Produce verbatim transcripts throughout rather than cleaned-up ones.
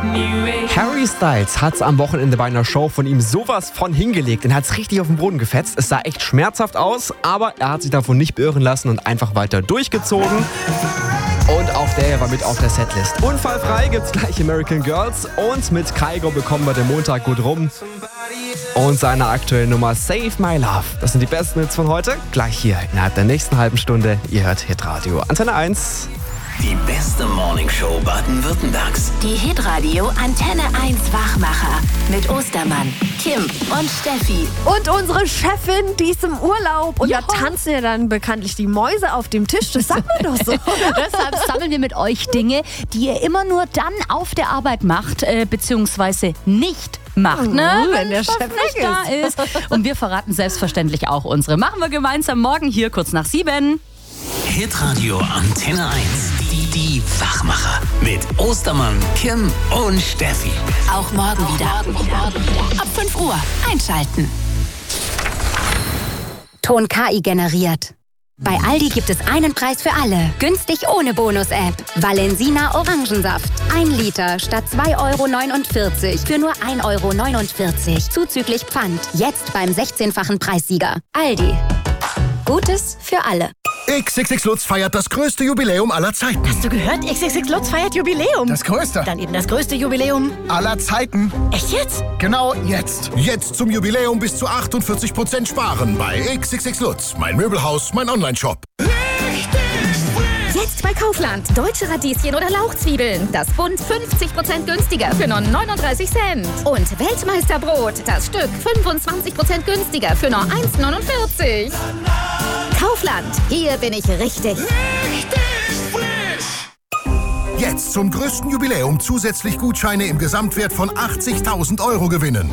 Harry Styles hat's am Wochenende bei einer Show von ihm sowas von hingelegt und hat's richtig auf den Boden gefetzt. Es sah echt schmerzhaft aus, aber er hat sich davon nicht beirren lassen und einfach weiter durchgezogen. Und auch der war mit auf der Setlist. Unfallfrei gibt's gleich American Girls und mit Kygo bekommen wir den Montag gut rum. Und seine aktuelle Nummer Save My Love. Das sind die besten Hits von heute. Gleich hier innerhalb der nächsten halben Stunde. Ihr hört Hitradio Antenne eins. Die beste Morningshow Baden-Württembergs. Die Hitradio Antenne eins Wachmacher mit Ostermann, Kim und Steffi. Und unsere Chefin, die ist im Urlaub. Und Ja. da tanzen ja dann bekanntlich die Mäuse auf dem Tisch. Das sagt man doch so. Deshalb sammeln wir mit euch Dinge, die ihr immer nur dann auf der Arbeit macht, äh, beziehungsweise nicht macht, ne? wenn der Chef Chef nicht weg da ist. Und wir verraten selbstverständlich auch unsere. Machen wir gemeinsam morgen hier kurz nach sieben. Hitradio Antenne eins. Die, die Wachmacher. Mit Ostermann, Kim und Steffi. Auch morgen wieder. Ab fünf Uhr einschalten. Ton K I generiert. Bei Aldi gibt es einen Preis für alle. Günstig ohne Bonus-App. Valensina Orangensaft. Ein Liter statt zwei Euro neunundvierzig für nur ein Euro neunundvierzig. Zuzüglich Pfand. Jetzt beim sechzehnfachen Preissieger. Aldi. Gutes für alle. X X X Lutz feiert das größte Jubiläum aller Zeiten. Hast du gehört? X X X Lutz feiert Jubiläum. Das größte Dann eben das größte Jubiläum. aller Zeiten. Echt jetzt? Genau jetzt. Jetzt zum Jubiläum bis zu achtundvierzig Prozent sparen bei X X X Lutz. Mein Möbelhaus, mein Onlineshop. Jetzt bei Kaufland. Deutsche Radieschen oder Lauchzwiebeln. Das Bund fünfzig Prozent günstiger für nur neununddreißig Cent. Und Weltmeisterbrot. Das Stück fünfundzwanzig Prozent günstiger für nur eins neunundvierzig. Kaufland. Hier bin ich richtig. Jetzt zum größten Jubiläum zusätzlich Gutscheine im Gesamtwert von achtzigtausend Euro gewinnen.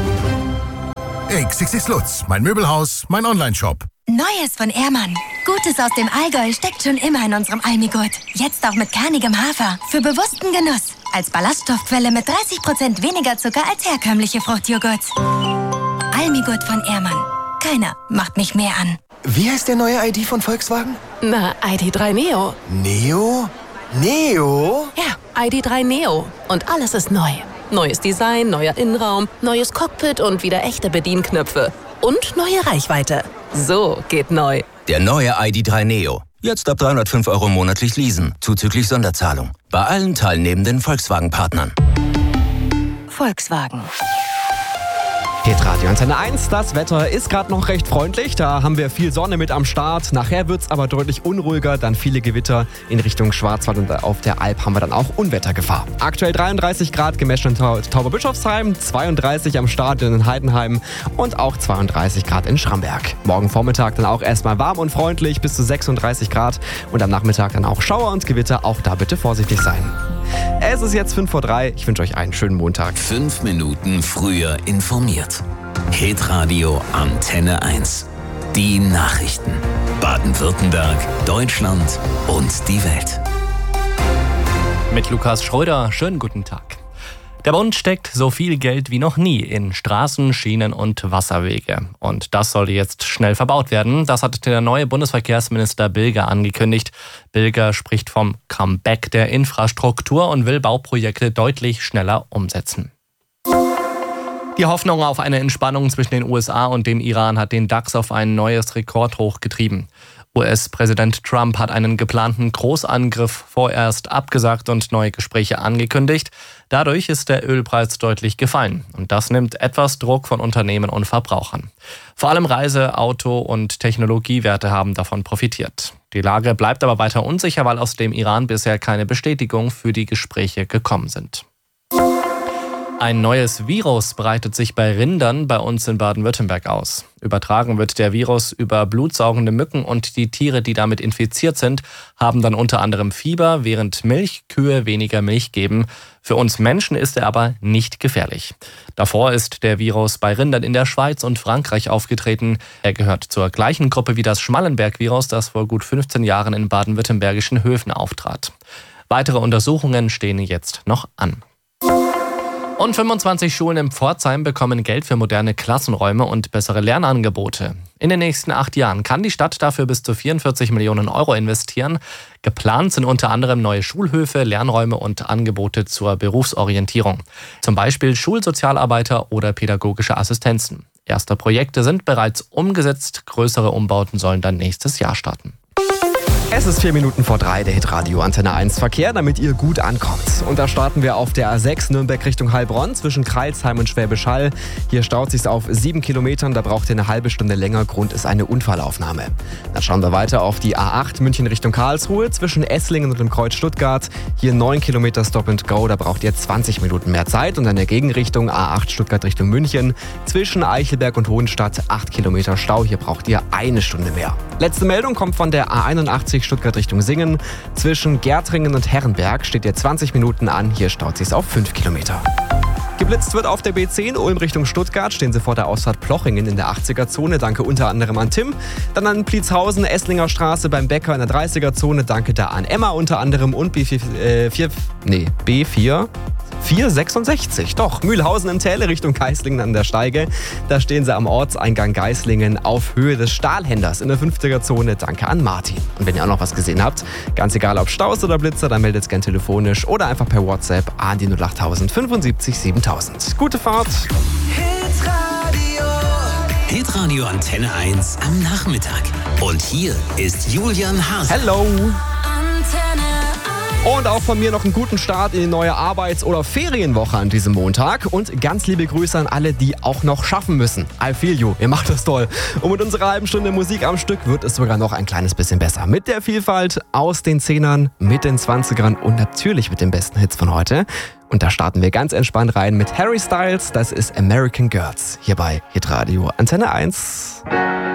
X X X Lutz. Mein Möbelhaus, mein Onlineshop. Neues von Ehrmann. Gutes aus dem Allgäu steckt schon immer in unserem Almigurt. Jetzt auch mit kernigem Hafer. Für bewussten Genuss. Als Ballaststoffquelle mit dreißig Prozent weniger Zucker als herkömmliche Fruchtjoghurts. Almigurt von Ehrmann. Keiner macht mich mehr an. Wie heißt der neue I D von Volkswagen? Na, I D drei Neo. Neo? Neo? Ja, I D drei Neo. Und alles ist neu. Neues Design, neuer Innenraum, neues Cockpit und wieder echte Bedienknöpfe. Und neue Reichweite. So geht neu. Der neue I D drei Neo. Jetzt ab dreihundertfünf Euro monatlich leasen, zuzüglich Sonderzahlung. Bei allen teilnehmenden Volkswagen-Partnern. Volkswagen. Hitradio Antenne eins, das Wetter ist gerade noch recht freundlich, da haben wir viel Sonne mit am Start. Nachher wird es aber deutlich unruhiger, dann viele Gewitter in Richtung Schwarzwald und auf der Alp haben wir dann auch Unwettergefahr. Aktuell dreiunddreißig Grad gemessen in Tau- Tauberbischofsheim, zweiunddreißig am Start in Heidenheim und auch zweiunddreißig Grad in Schramberg. Morgen Vormittag dann auch erstmal warm und freundlich bis zu sechsunddreißig Grad und am Nachmittag dann auch Schauer und Gewitter, auch da bitte vorsichtig sein. Es ist jetzt fünf vor drei, ich wünsche euch einen schönen Montag. Fünf Minuten früher informiert. Hitradio Antenne eins. Die Nachrichten. Baden-Württemberg, Deutschland und die Welt. Mit Lukas Schröder, schönen guten Tag. Der Bund steckt so viel Geld wie noch nie in Straßen, Schienen und Wasserwege. Und das soll jetzt schnell verbaut werden. Das hat der neue Bundesverkehrsminister Bilger angekündigt. Bilger spricht vom Comeback der Infrastruktur und will Bauprojekte deutlich schneller umsetzen. Die Hoffnung auf eine Entspannung zwischen den U S A und dem Iran hat den DAX auf ein neues Rekordhoch getrieben. U S-Präsident Trump hat einen geplanten Großangriff vorerst abgesagt und neue Gespräche angekündigt. Dadurch ist der Ölpreis deutlich gefallen. Und das nimmt etwas Druck von Unternehmen und Verbrauchern. Vor allem Reise-, Auto- und Technologiewerte haben davon profitiert. Die Lage bleibt aber weiter unsicher, weil aus dem Iran bisher keine Bestätigung für die Gespräche gekommen sind. Ein neues Virus breitet sich bei Rindern bei uns in Baden-Württemberg aus. Übertragen wird der Virus über blutsaugende Mücken und die Tiere, die damit infiziert sind, haben dann unter anderem Fieber, während Milchkühe weniger Milch geben. Für uns Menschen ist er aber nicht gefährlich. Davor ist der Virus bei Rindern in der Schweiz und Frankreich aufgetreten. Er gehört zur gleichen Gruppe wie das Schmallenberg-Virus, das vor gut fünfzehn Jahren in baden-württembergischen Höfen auftrat. Weitere Untersuchungen stehen jetzt noch an. Und fünfundzwanzig Schulen in Pforzheim bekommen Geld für moderne Klassenräume und bessere Lernangebote. In den nächsten acht Jahren kann die Stadt dafür bis zu vierundvierzig Millionen Euro investieren. Geplant sind unter anderem neue Schulhöfe, Lernräume und Angebote zur Berufsorientierung. Zum Beispiel Schulsozialarbeiter oder pädagogische Assistenzen. Erste Projekte sind bereits umgesetzt, größere Umbauten sollen dann nächstes Jahr starten. Es ist vier Minuten vor drei, der Hitradio Antenne eins Verkehr, damit ihr gut ankommt. Und da starten wir auf der A sechs Nürnberg Richtung Heilbronn zwischen Crailsheim und Schwäbisch Hall. Hier staut sich's auf sieben Kilometern, da braucht ihr eine halbe Stunde länger. Grund ist eine Unfallaufnahme. Dann schauen wir weiter auf die A acht München Richtung Karlsruhe zwischen Esslingen und dem Kreuz Stuttgart. Hier neun Kilometer Stop and Go, da braucht ihr zwanzig Minuten mehr Zeit. Und in der Gegenrichtung A acht Stuttgart Richtung München zwischen Eichelberg und Hohenstadt acht Kilometer Stau. Hier braucht ihr eine Stunde mehr. Letzte Meldung kommt von der A einundachtzig Stuttgart Richtung Singen. Zwischen Gärtringen und Herrenberg steht ihr zwanzig Minuten an. Hier staut sich's auf fünf Kilometer. Geblitzt wird auf der B zehn Ulm Richtung Stuttgart. Stehen Sie vor der Ausfahrt Plochingen in der achtziger-Zone. Danke unter anderem an Tim. Dann an Pliezhausen, Esslinger Straße beim Bäcker in der dreißiger-Zone. Danke da an Emma unter anderem und B vier, äh, vier, nee, B vier. vier sechsundsechzig. Doch, Mühlhausen im Täle Richtung Geislingen an der Steige. Da stehen sie am Ortseingang Geislingen auf Höhe des Stahlhänders in der fünfziger-Zone. Danke an Martin. Und wenn ihr auch noch was gesehen habt, ganz egal ob Staus oder Blitzer, dann meldet es gern telefonisch oder einfach per WhatsApp an die null acht null null fünfundsiebzig siebentausend. Gute Fahrt! Hitradio. Hitradio Antenne eins am Nachmittag. Und hier ist Julian Hase. Hello! Und auch von mir noch einen guten Start in die neue Arbeits- oder Ferienwoche an diesem Montag. Und ganz liebe Grüße an alle, die auch noch schaffen müssen. I feel you, ihr macht das toll. Und mit unserer halben Stunde Musik am Stück wird es sogar noch ein kleines bisschen besser. Mit der Vielfalt aus den Zehnern, mit den Zwanzigern und natürlich mit den besten Hits von heute. Und da starten wir ganz entspannt rein mit Harry Styles. Das ist American Girls hier bei Hitradio Antenne eins.